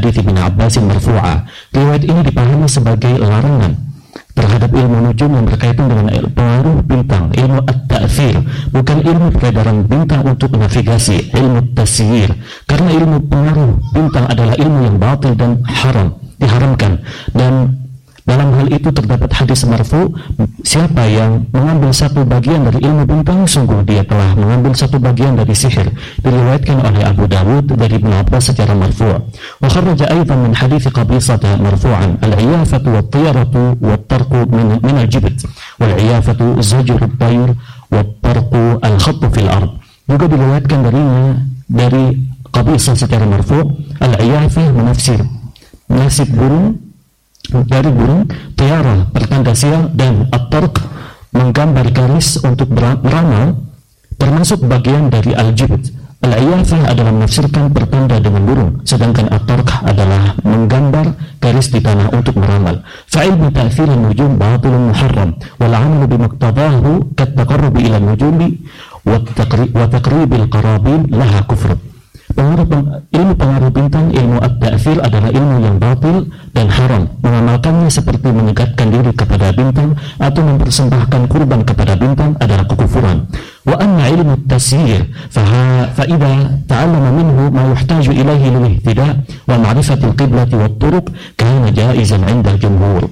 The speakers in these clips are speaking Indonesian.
hadits Ibnu Abbas marfu'a. Riwayat ini dipahami sebagai larangan terhadap ilmu nujum yang berkaitan dengan pengaruh bintang, ilmu at-ta'thir, bukan ilmu peredaran bintang untuk navigasi, ilmu tasyir. Karena ilmu pengaruh bintang adalah ilmu yang batil dan haram, diharamkan. Dan dalam hal itu terdapat hadis marfu, siapa yang mengambil satu bagian dari ilmu bintang, sungguh dia telah mengambil satu bagian dari sihir. Diriwayatkan oleh Abu Dawud dari Ibnu Abbas secara marfu'. Wa kharraja aidan min hadits Qabisah marfu'an, al-iyafatu wat-tiyaratu wat-tarqu min al-jibt, wal-iyafatu zajru at-tayr wat-tarqu al-khattu fil ard. Juga diriwayatkan dari Qabisah secara marfu', al-iyafah menafsir nasib burung, dari burung, tiara pertanda sial, dan at-tarq menggambar garis untuk beramal, termasuk bagian dari al-jibt. Al-iyafah adalah menafsirkan pertanda dengan burung, sedangkan at-tarq adalah menggambar garis di tanah untuk meramal. Fa'ilmu ta'thir an-nujum batilun muharram wal 'amalu bimuqtadahu kat-taqarrub ila an-nujumi wa taqribil qarabil laha kufr. Ilmu pengaruh bintang, ilmu at-ta'thir adalah ilmu yang batil dan haram. Mengamalkannya seperti mendekatkan diri kepada bintang atau mempersembahkan kurban kepada bintang adalah kekufuran. Wa anna ilmu at-tasyir fa idza ta'allama minhu ma yuhtaju ilayhi lil-ihtida' wa ma'rifatil qiblati wat-turuq kana jaizan 'inda jumhur.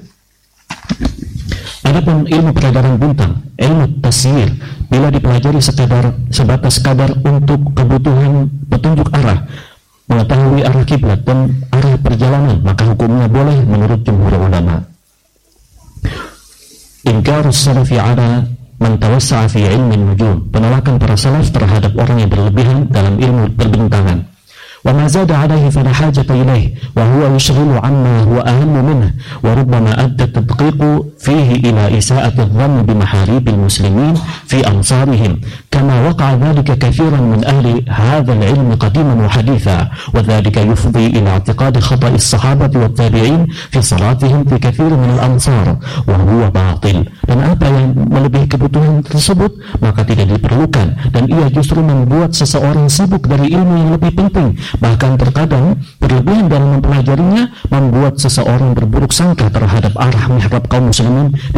Adapun ilmu peredaran bintang, ilmu tasyir, bila dipelajari sebatas kadar untuk kebutuhan petunjuk arah, mengetahui arah kiblat dan arah perjalanan, maka hukumnya boleh menurut jumhur ulama. Inkarus salafi ala man tawassa'a fi ilmi nujum, penolakan para salaf terhadap orang yang berlebihan dalam ilmu perbintangan. وما زاد عليه فلا حاجة إليه وهو يشغل عما هو أهم منه وربما أدى التدقيق فيه إلى إساءة الظن بمحاريب المسلمين في أمصارهم كما وقع ذلك كثيرا من أهل هذا العلم قديما وحديثا وذلك يفضي إلى اعتقاد خطأ الصحابة والتابعين في صلاتهم في كثير من الأمصار وهو باطل. Dan apa yang melebihi kebutuhan tersebut maka tidak diperlukan, dan ia justru membuat seseorang sibuk dari ilmu yang lebih penting. Bahkan terkadang berlebihan dalam mempelajarinya membuat seseorang berburuk sangka terhadap arah mihrab kaum muslimin